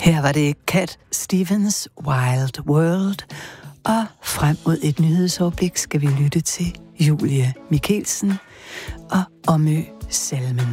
Her var det Cat Stevens' Wild World, og frem mod et nyhedsoverblik skal vi lytte til Julie Mikkelsen og Omø Salmen.